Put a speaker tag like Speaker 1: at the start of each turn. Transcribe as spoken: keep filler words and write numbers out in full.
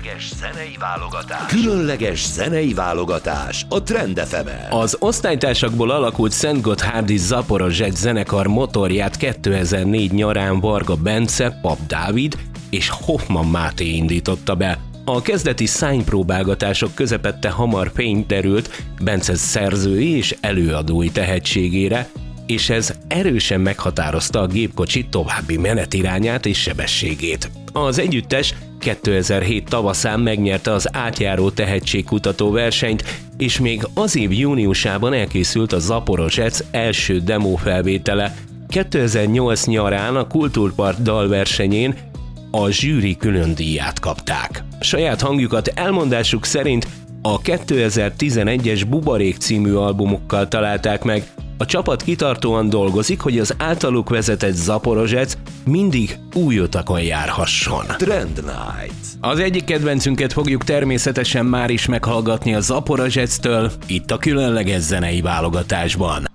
Speaker 1: Különleges zenei válogatás. Különleges zenei válogatás a Trend ef emen.
Speaker 2: Az osztálytársakból alakult Szentgotthárdi Zaporozsec zenekar motorját kétezer-négy nyarán Varga Bence, Pap Dávid és Hoffman Máté indította be. A kezdeti szánypróbálgatások közepette hamar fény derült Bence szerzői és előadói tehetségére, és ez erősen meghatározta a gépkocsi további menetirányát és sebességét. Az együttes kétezer-hét tavaszán megnyerte az átjáró tehetségkutató versenyt, és még az év júniusában elkészült a Zaporozsec első demófelvétele. kétezer-nyolc nyarán a Kultúrpark dalversenyén a zsűri külön díját kapták. Saját hangjukat elmondásuk szerint a kétezer-tizenegyes Bubarék című albumukkal találták meg. A csapat kitartóan dolgozik, hogy az általuk vezetett Zaporozsec mindig új utakon járhasson.
Speaker 1: Trend Night.
Speaker 2: Az egyik kedvencünket fogjuk természetesen már is meghallgatni a Zaporozsectől, itt a különleges zenei válogatásban.